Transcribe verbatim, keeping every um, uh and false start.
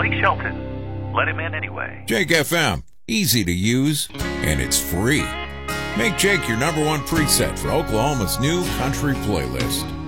Blake Shelton. Let him in anyway. Jake F M. Easy to use, and it's free. Make Jake your number one preset for Oklahoma's new country playlist.